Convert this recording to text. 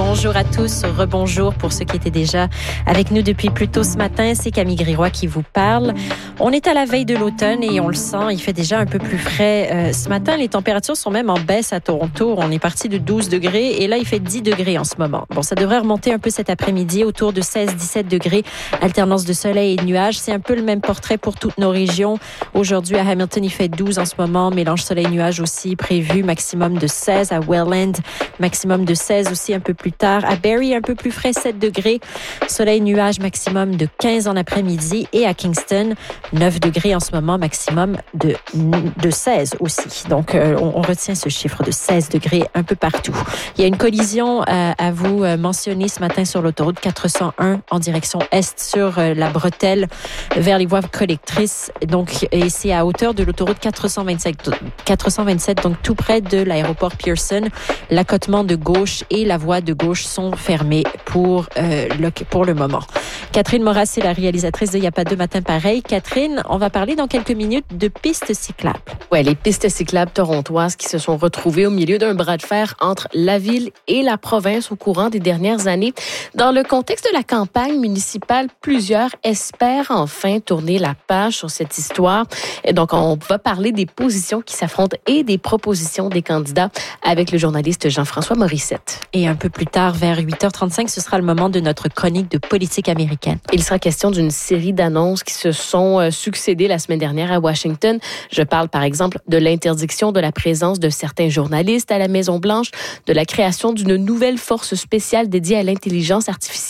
Bonjour à tous, rebonjour pour ceux qui étaient déjà avec nous depuis plus tôt ce matin. C'est Camille Griroy qui vous parle. On est à la veille de l'automne et on le sent, il fait déjà un peu plus frais. Ce matin, les températures sont même en baisse à Toronto. On est parti de 12 degrés et là, il fait 10 degrés en ce moment. Bon, ça devrait remonter un peu cet après-midi, autour de 16-17 degrés, alternance de soleil et de nuages. C'est un peu le même portrait pour toutes nos régions. Aujourd'hui, à Hamilton, il fait 12 en ce moment, mélange soleil-nuage aussi prévu, maximum de 16 à Welland, maximum de 16 aussi un peu plus tard. À Barrie, un peu plus frais, 7 degrés. Soleil-nuage, maximum de 15 en après-midi. Et à Kingston, 9 degrés en ce moment, maximum de 16 aussi. Donc, on retient ce chiffre de 16 degrés un peu partout. Il y a une collision à vous mentionner ce matin sur l'autoroute 401 en direction est sur la bretelle vers les voies collectrices. Donc, et c'est à hauteur de l'autoroute 427, donc tout près de l'aéroport Pearson. L'accotement de gauche et la voie de gauche sont fermés pour le moment. Catherine Moras, c'est la réalisatrice de Y a pas deux matins pareils. Catherine, on va parler dans quelques minutes de pistes cyclables. Ouais, les pistes cyclables torontoises qui se sont retrouvées au milieu d'un bras de fer entre la ville et la province au courant des dernières années. Dans le contexte de la campagne municipale, plusieurs espèrent enfin tourner la page sur cette histoire. Et donc, on va parler des positions qui s'affrontent et des propositions des candidats avec le journaliste Jean-François Morissette. Et un peu plus tard, vers 8h35, ce sera le moment de notre chronique de politique américaine. Il sera question d'une série d'annonces qui se sont succédées la semaine dernière à Washington. Je parle par exemple de l'interdiction de la présence de certains journalistes à la Maison-Blanche, de la création d'une nouvelle force spéciale dédiée à l'intelligence artificielle